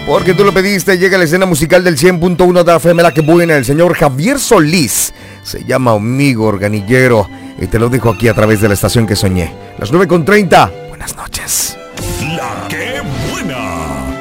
Porque tú lo pediste, llega a la escena musical del 100.1 de la FM, la que buena, el señor Javier Solís. Se llama Amigo Organillero y te lo dejo aquí a través de la estación que soñé. Las 9:30. Buenas noches. La que buena.